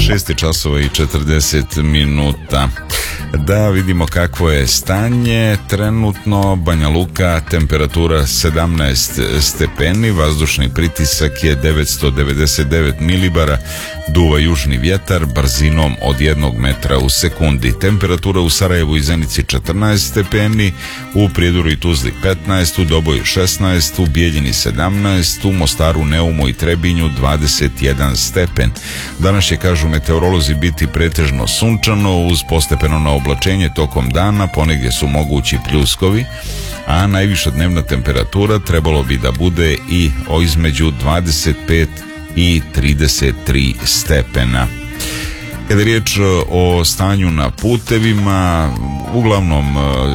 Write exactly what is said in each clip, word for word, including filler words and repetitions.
šest časova i četrdeset minuta. Da vidimo kakvo je stanje. Trenutno Banja Luka, temperatura sedamnaest stepeni, vazdušni pritisak je devetsto devedeset devet milibara, duva južni vjetar brzinom od jednog metra u sekundi. Temperatura u Sarajevu i Zenici četrnaest stepeni, u Prijedoru i Tuzli petnaest, u Doboju šesnaest, u Bijeljini sedamnaest, u Mostaru, Neumu i Trebinju dvadeset jedan stepen. Danas će, kažu meteorolozi, biti pretežno sunčano uz postepeno oblačenje tokom dana, ponegdje su mogući pljuskovi, a najviša dnevna temperatura trebalo bi da bude i o između dvadeset pet i trideset tri stepena. Kada je riječ o stanju na putevima, uglavnom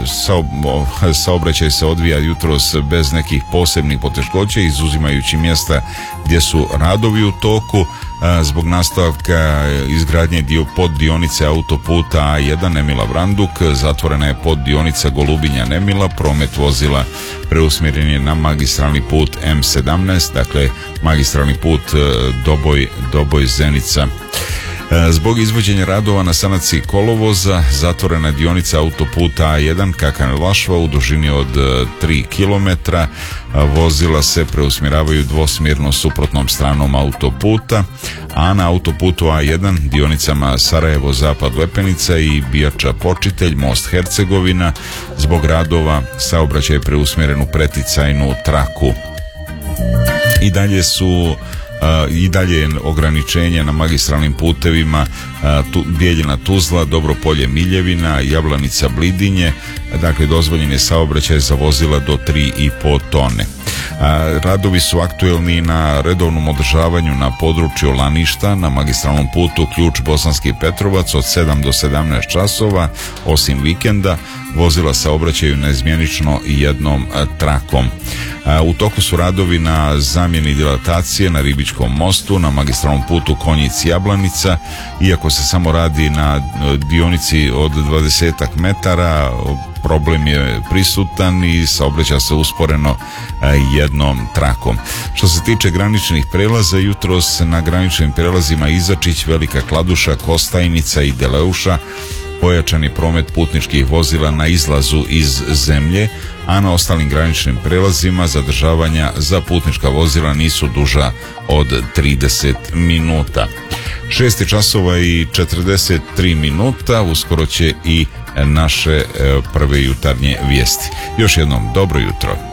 saobraćaj se odvija jutros bez nekih posebnih poteškoća, izuzimajući mjesta gdje su radovi u toku. Zbog nastavka izgradnje dio poddionice autoputa A jedan Nemila Vranduk zatvorena je poddionica Golubinja Nemila, promet vozila preusmjeren je na magistralni put M sedamnaest, dakle magistralni put Doboj, Doboj Zenica. Zbog izvođenja radova na sanaciji kolovoza zatvorena je dionica autoputa A jedan Kakan-Lašva u dužini od tri kilometra. Vozila se preusmjeravaju dvosmjerno suprotnom stranom autoputa, a na autoputu A jedan dionicama Sarajevo Zapad Lepenica i Bijača Počitelj most Hercegovina zbog radova saobraćaj je preusmjeren u preticajnu traku. I dalje su Uh, i dalje je ograničenje na magistralnim putevima uh, tu, Bijeljina Tuzla, Dobropolje Miljevina, Jablanica Blidinje, dakle dozvoljen je saobraćaj za vozila do tri i pol tone. Uh, radovi su aktuelni na redovnom održavanju na području Laništa na magistralnom putu Ključ Bosanski Petrovac od sedam do sedamnaest časova, osim vikenda vozila saobraćaju neizmjenično jednom uh, trakom. Uh, u toku su radovi na zamjeni dilatacije na Ribičkom mostu, na magistralnom putu Konjic-Jablanica, iako se samo radi na dionici od dvadesetak metara, problem je prisutan i saobraća se usporeno jednom trakom. Što se tiče graničnih prelaza, jutros na graničnim prelazima Izačić, Velika Kladuša, Kostajnica i Deleuša pojačan je promet putničkih vozila na izlazu iz zemlje, a na ostalim graničnim prelazima zadržavanja za putnička vozila nisu duža od trideset minuta. šest časova i četrdeset tri minuta, uskoro će i naše prve jutarnje vijesti. Još jednom dobro jutro.